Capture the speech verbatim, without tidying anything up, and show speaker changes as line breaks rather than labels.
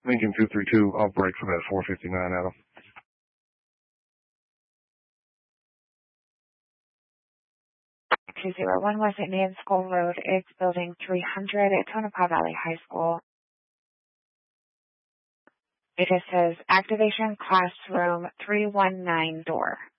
Lincoln two three two, I'll break for that four fifty-nine, Adam.
two zero one West Indian School Road, it's building three hundred at Tonopah Valley High School. It just says activation classroom three one nine door.